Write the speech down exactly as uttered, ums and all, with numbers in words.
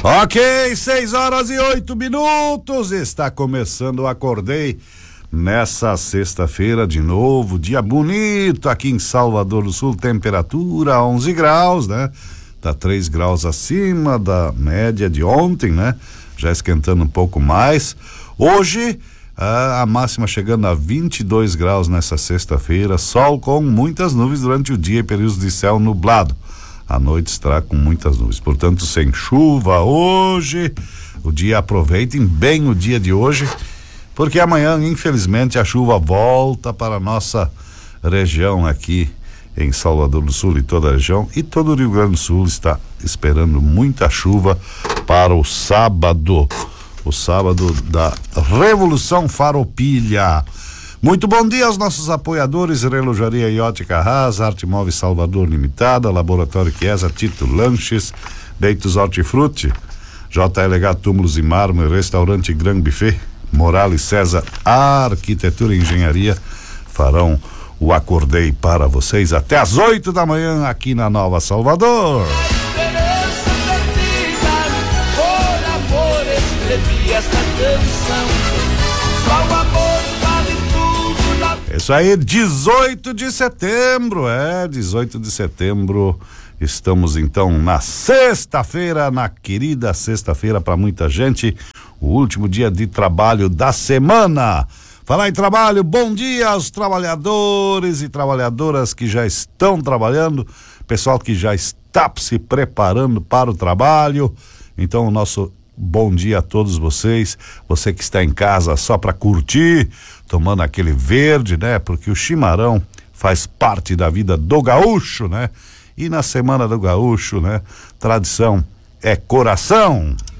Ok, seis horas e oito minutos, está começando o Acordei nessa sexta-feira de novo, dia bonito aqui em Salvador do Sul, temperatura onze graus, né? Tá três graus acima da média de ontem, né? Já esquentando um pouco mais. Hoje, a, a máxima chegando a vinte e dois graus nessa sexta-feira, sol com muitas nuvens durante o dia e períodos de céu nublado. A noite estará com muitas nuvens, portanto sem chuva hoje. O dia, aproveitem bem o dia de hoje, porque amanhã, infelizmente, a chuva volta para a nossa região aqui em Salvador do Sul e toda a região, e todo o Rio Grande do Sul está esperando muita chuva para o sábado, o sábado da Revolução Farroupilha. Muito bom dia aos nossos apoiadores: Relojaria e Ótica Haas, Arte Móveis Salvador Limitada, Laboratório Chiesa, Tito Lanches, Deitos Hortifruti, J L H Túmulos e Mármore, Restaurante Gran Buffet, Morales César Arquitetura e Engenharia farão o Acordei para vocês até às oito da manhã aqui na Nova Salvador. Isso aí, dezoito de setembro, é, dezoito de setembro, estamos então na sexta-feira, na querida sexta-feira para muita gente, o último dia de trabalho da semana. Falar em trabalho, bom dia aos trabalhadores e trabalhadoras que já estão trabalhando, pessoal que já está se preparando para o trabalho. Então, o nosso bom dia a todos vocês, você que está em casa só para curtir, tomando aquele verde, né? Porque o chimarrão faz parte da vida do gaúcho, né? E na Semana do Gaúcho, né? Tradição é coração.